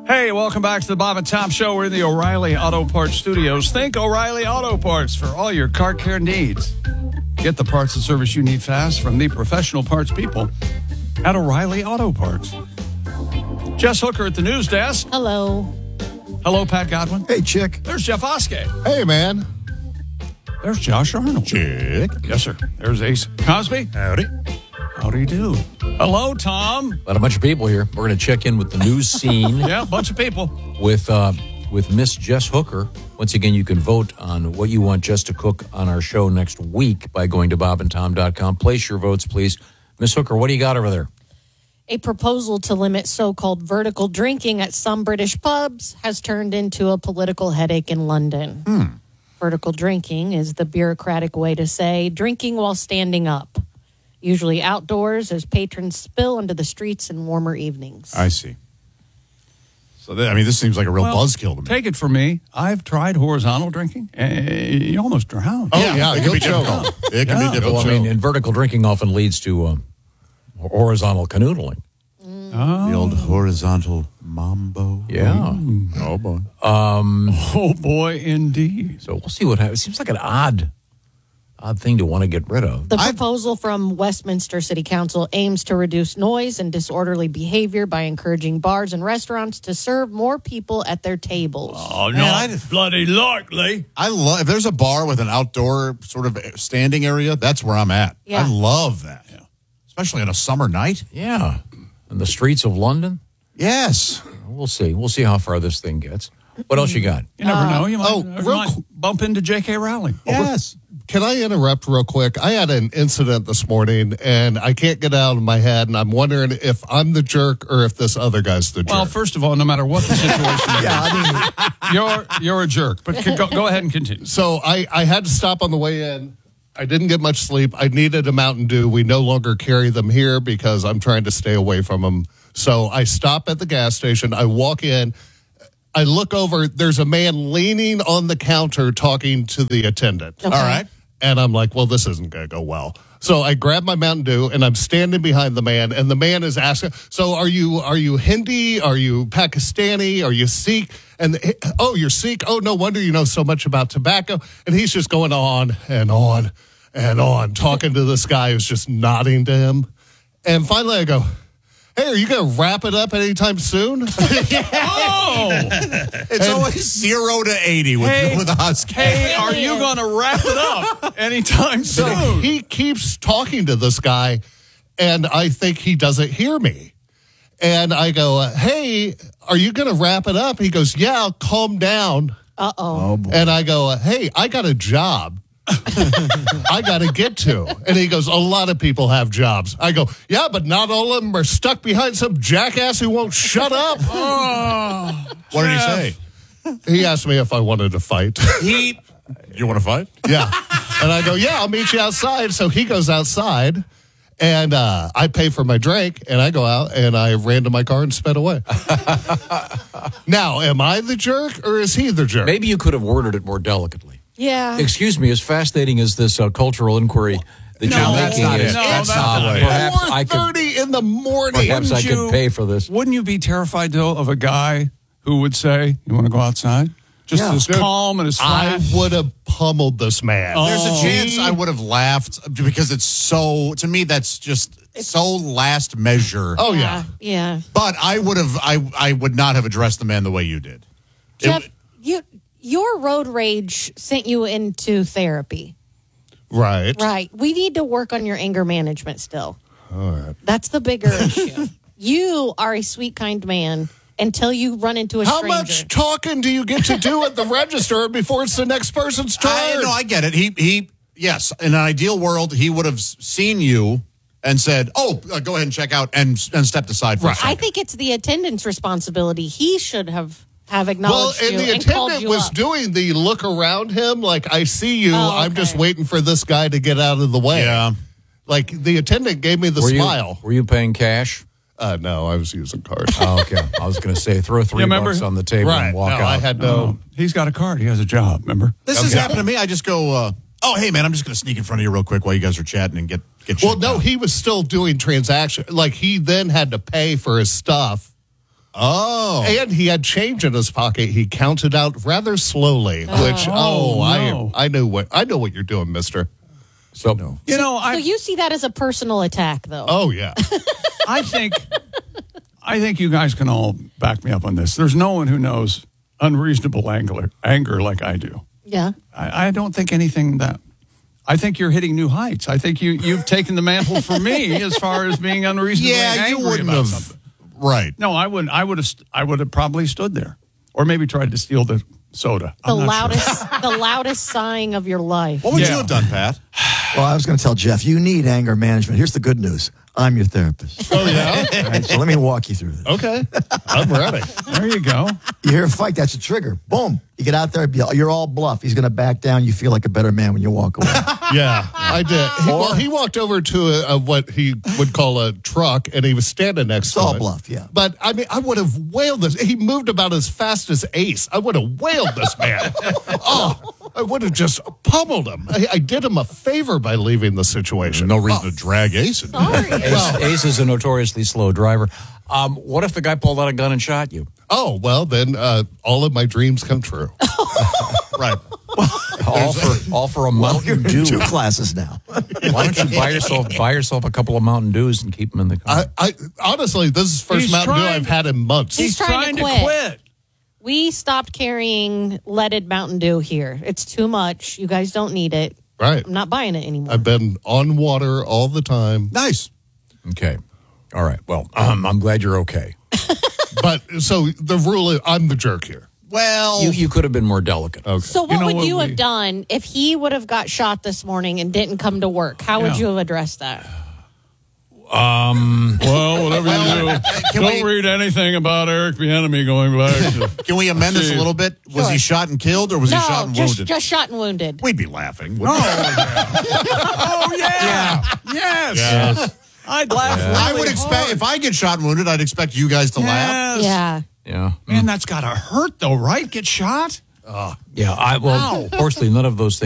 Hey, welcome back to the Bob and Tom Show. We're in the O'Reilly Auto Parts Studios. Think O'Reilly Auto Parts for all your car care needs. Get the parts and service you need fast from the professional parts people at O'Reilly Auto Parts. Jess Hooker at the news desk. Hello. Hello, Pat Godwin. Hey, Chick. There's Jeff Oskey. Hey, man. There's Josh Arnold. Chick. Yes, sir. There's Ace Cosby. Howdy. Howdy do. Hello, Tom. Got a bunch of people here. We're going to check in with the news scene. Yeah, a bunch of people. With Miss Jess Hooker. Once again, you can vote on what you want Jess to cook on our show next week by going to bobandtom.com. Place your votes, please. Miss Hooker, what do you got over there? A proposal to limit so-called vertical drinking at some British pubs has turned into a political headache in London. Vertical drinking is the bureaucratic way to say drinking while standing up, usually outdoors as patrons spill into the streets in warmer evenings. I see. So, this seems like a real buzzkill to me. Take it from me. I've tried horizontal drinking. You almost drown. Oh, yeah. It can be difficult. It can be difficult. Well, and vertical drinking often leads to horizontal canoodling. The old horizontal mambo. Yeah. Oh, boy. Oh, boy, indeed. So we'll see what happens. It seems like an odd thing to want to get rid of. The proposal from Westminster City Council aims to reduce noise and disorderly behavior by encouraging bars and restaurants to serve more people at their tables. Oh, no, bloody likely. I love, if there's a bar with an outdoor sort of standing area, that's where I'm at. Yeah. I love that. Yeah. Especially on a summer night. Yeah. In the streets of London? Yes. We'll see. We'll see how far this thing gets. What else you got? You never know. You might bump into J.K. Rowling. Yes. Can I interrupt real quick? I had an incident this morning, and I can't get it out of my head, and I'm wondering if I'm the jerk or if this other guy's the jerk. Well, first of all, no matter what the situation is, you're a jerk. But go ahead and continue. So I had to stop on the way in. I didn't get much sleep. I needed a Mountain Dew. We no longer carry them here because I'm trying to stay away from them. So I stop at the gas station. I walk in. I look over. There's a man leaning on the counter talking to the attendant. Okay. All right. And I'm like, well, this isn't going to go well. So I grab my Mountain Dew, and I'm standing behind the man, and the man is asking, so are you Hindi? Are you Pakistani? Are you Sikh? And, oh, you're Sikh? Oh, no wonder you know so much about tobacco. And he's just going on and on and on, talking to this guy who's just nodding to him. And finally I go, hey, are you going to wrap it up anytime soon? It's always 0 to 80 with us. Hey, are you going to wrap it up anytime So soon? he keeps talking to this guy, and I think he doesn't hear me. And I go, hey, are you going to wrap it up? He goes, yeah, calm down. Uh-oh. And I go, hey, I got a job I got to get to. And he goes, a lot of people have jobs. I go, yeah, but not all of them are stuck behind some jackass who won't shut up. What did he say? He asked me if I wanted to fight. You want to fight? Yeah. And I go, yeah, I'll meet you outside. So he goes outside, and I pay for my drink, and I go out, and I ran to my car and sped away. Now, am I the jerk, or is he the jerk? Maybe you could have worded it more delicately. Yeah. Excuse me, as fascinating as this cultural inquiry that you're that's making not is, it. No, that's not it. perhaps I could 4:30 in the morning. perhaps I could pay for this. Wouldn't you be terrified, though, of a guy who would say, you want to go outside? Just as Dude, calm and as I flat. would have pummeled this man. There's a chance I would have laughed because it's so, to me, that's just so last measure. Oh, yeah. Yeah. But I would not have addressed the man the way you did. Jeff, your road rage sent you into therapy. Right. Right. We need to work on your anger management still. All right. That's the bigger issue. You are a sweet, kind man until you run into a How stranger. much talking do you get to do at the register before it's the next person's turn? I get it. He yes, in an ideal world, he would have seen you and said, "Oh, go ahead and check out," and stepped aside for a second. I think it's the attendant's responsibility. He should have Well, acknowledged and you the and called attendant you was up. doing the look around him, like, I see you. Oh, I'm okay. just waiting for this guy to get out of the way. Yeah. Like, the attendant gave me the smile. Were you paying cash? No, I was using card. Oh, okay. I was going to say, throw $3 on the table Right. and walk No, out. I had no. He's got a card. He has a job, remember? This has happened to me. I just go, "Oh, hey, man, I'm just going to sneak in front of you real quick while you guys are chatting and get." Well, shit no, done." he was still doing transaction. Like, he then had to pay for his stuff. Oh. And he had change in his pocket. He counted out rather slowly, which no. I know what you're doing, mister. So, You know, So you see that as a personal attack, though. Oh yeah. I think you guys can all back me up on this. There's no one who knows unreasonable anger like I do. Yeah. I don't think anything that. I think you're hitting new heights. I think you've taken the mantle from me as far as being unreasonably angry you wouldn't about have. something. Right. No, I wouldn't. I would have probably stood there, or maybe tried to steal the soda. The I'm not sure. the loudest sighing of your life. What would Yeah. you have done, Pat? Well, I was going to tell Jeff, you need anger management. Here's the good news. I'm your therapist. Oh yeah. All right, so let me walk you through this. Okay. I'm ready. There you go. You hear a fight, that's a trigger. Boom. You get out there, you're all bluff. He's going to back down. You feel like a better man when you walk away. Yeah, I did. He walked over to what he would call a truck, and he was standing next to all it. bluff, yeah. But, I mean, I would have wailed this. He moved about as fast as Ace. I would have wailed this man. I would have just pummeled him. I did him a favor by leaving the situation. No reason to drag Ace in. Sorry. Ace is a notoriously slow driver. What if the guy pulled out a gun and shot you? Oh, well, then all of my dreams come true. Right. All for a Mountain You're in Dew. 2 classes now. Why don't you buy yourself a couple of Mountain Dews and keep them in the car? I honestly, this is the first He's Mountain Dew trying- I've had in months. He's trying to quit. We stopped carrying leaded Mountain Dew here. It's too much. You guys don't need it. Right. I'm not buying it anymore. I've been on water all the time. Nice. Okay. All right. Well, I'm glad you're okay. But so the rule is I'm the jerk here. Well, You could have been more delicate. Okay. So what You know would what you we- have done if he would have got shot this morning and didn't come to work? How would Yeah. you have addressed that? Well, whatever you do, can don't we- read anything about Eric Bieniemy going back to. can we amend this a little bit? Was he shot and killed, or was he shot and wounded? just shot and wounded. We'd be laughing. Oh yeah. Yes. I'd laugh. I really would expect hard. if I get shot and wounded, I'd expect you guys to laugh. Yes. Yeah. Yeah. Man, that's gotta hurt though, right? Get shot. Yeah. Fortunately, none of those things.